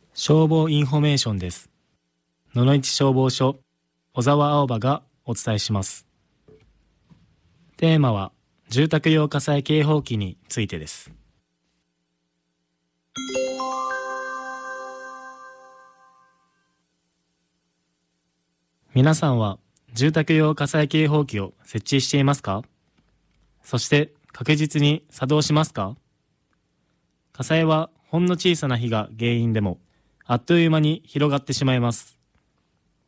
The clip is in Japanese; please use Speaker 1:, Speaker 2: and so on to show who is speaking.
Speaker 1: 消防インフォメーションです。野々市消防署小沢青葉がお伝えします。テーマは住宅用火災警報器についてです。皆さんは住宅用火災警報器を設置していますか？そして確実に作動しますか？火災はほんの小さな火が原因でもあっという間に広がってしまいます。